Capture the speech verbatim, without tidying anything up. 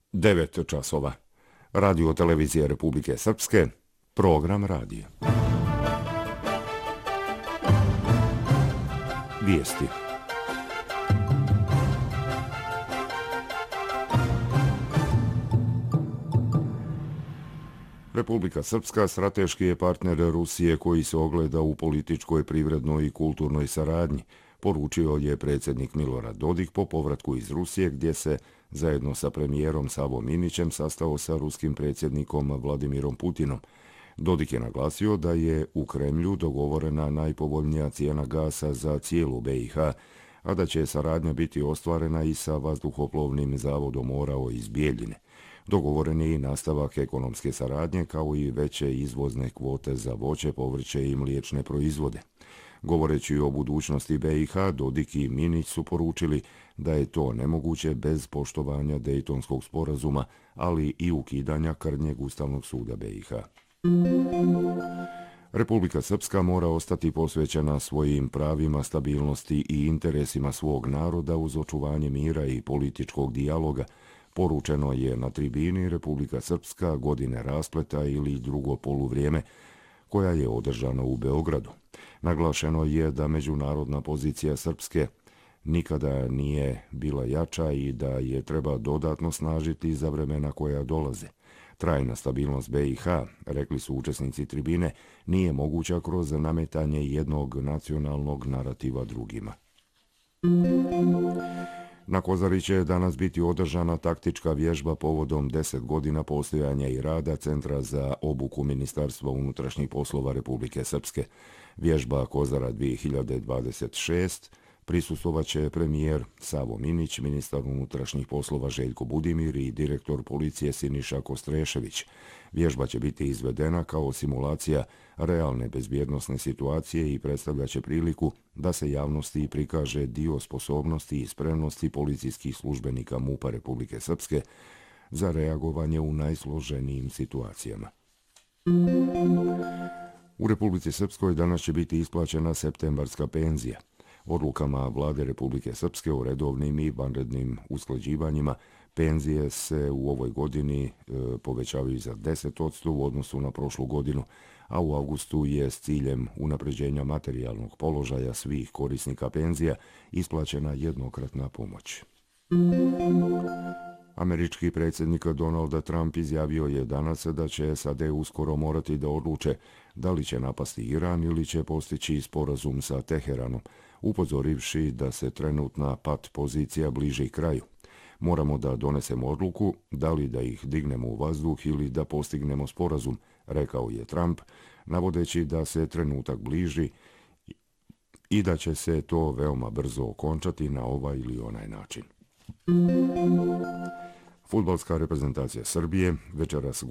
devet časova. Radio televizije Republike Srpske, program radija. Vijesti. Republika Srpska strateški je partner Rusije koji se ogleda u političkoj, privrednoj i kulturnoj saradnji, poručio je predsjednik Milorad Dodik po povratku iz Rusije, gdje se zajedno sa premijerom Savom Minićem sastao sa ruskim predsjednikom Vladimirom Putinom. Dodik je naglasio da je u Kremlju dogovorena najpovoljnija cijena gasa za cijelu B i H, a da će saradnja biti ostvarena i sa vazduhoplovnim zavodom Orao iz Bijeljine. Dogovoren je i nastavak ekonomske saradnje kao i veće izvozne kvote za voće, povrće i mliječne proizvode. Govoreći o budućnosti B i H, Dodik i Minić su poručili da je to nemoguće bez poštovanja Dejtonskog sporazuma, ali i ukidanja krnjeg Ustavnog suda B i H. Republika Srpska mora ostati posvećena svojim pravima, stabilnosti i interesima svog naroda uz očuvanje mira i političkog dijaloga, poručeno je na tribini Republika Srpska godine raspleta ili drugo poluvrijeme, koja je održana u Beogradu. Naglašeno je da međunarodna pozicija Srpske nikada nije bila jača i da je treba dodatno snažiti za vremena koja dolaze. Trajna stabilnost B i H, rekli su učesnici tribine, nije moguća kroz nametanje jednog nacionalnog narativa drugima. Na Kozari će danas biti održana taktička vježba povodom deset godina postojanja i rada Centra za obuku Ministarstva unutrašnjih poslova Republike Srpske. Vježba Kozara dvije hiljade dvadeset šest prisustvovat će premijer Savo Minić, ministar unutrašnjih poslova Željko Budimir i direktor policije Siniša Kostrešević. Vježba će biti izvedena kao simulacija realne bezbjednosne situacije i predstavljaće priliku da se javnosti prikaže dio sposobnosti i spremnosti policijskih službenika MUP-a Republike Srpske za reagovanje u najsloženijim situacijama. U Republici Srpskoj danas će biti isplaćena septembarska penzija. Odlukama Vlade Republike Srpske o redovnim i vanrednim usklađivanjima penzije se u ovoj godini e, povećavaju za deset posto u odnosu na prošlu godinu, a u avgustu je s ciljem unapređenja materijalnog položaja svih korisnika penzija isplaćena jednokratna pomoć. Američki predsjednik Donald Trump izjavio je danas da će S A D uskoro morati da odluče da li će napasti Iran ili će postići sporazum sa Teheranom, upozorivši da se trenutna pat pozicija bliži kraju. Moramo da donesemo odluku da li da ih dignemo u vazduh ili da postignemo sporazum, rekao je Trump, navodeći da se trenutak bliži i da će se to veoma brzo okončati na ovaj ili onaj način. Fudbalska reprezentacija Srbije večeras